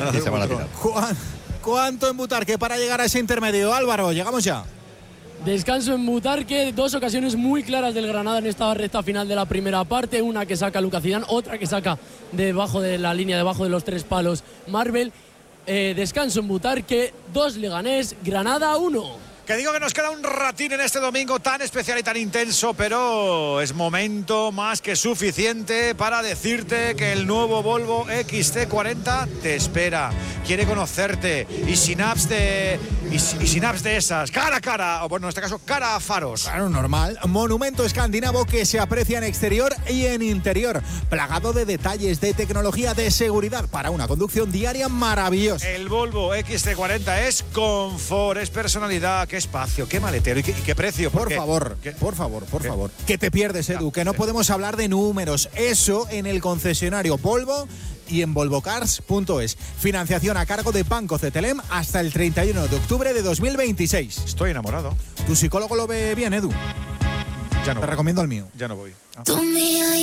Y se van a tirar. ¿Cuánto en Butarque para llegar a ese intermedio? Álvaro, llegamos ya. Descanso en Butarque, 2 ocasiones muy claras del Granada en esta recta final de la primera parte, una que saca Lucas Zidane, otra que saca debajo de la línea, debajo de los 3 palos Marvel. Descanso en Butarque, 2 Leganés, Granada 1. Que digo que nos queda un ratín en este domingo tan especial y tan intenso, pero es momento más que suficiente para decirte que el nuevo Volvo XC40 te espera, quiere conocerte y sin apps de esas, cara a cara, o bueno, en este caso cara a faros. Claro, normal. Monumento escandinavo que se aprecia en exterior y en interior, plagado de detalles, de tecnología, de seguridad para una conducción diaria maravillosa. El Volvo XC40 es confort, es personalidad, qué espacio, qué maletero y qué precio. Por favor. Que te pierdes, Edu, que no podemos hablar de números. Eso en el concesionario Volvo y en volvocars.es. Financiación a cargo de Banco Cetelem hasta el 31 de octubre de 2026. Estoy enamorado. ¿Tu psicólogo lo ve bien, Edu? Ya no. Te recomiendo el mío. Ya no voy.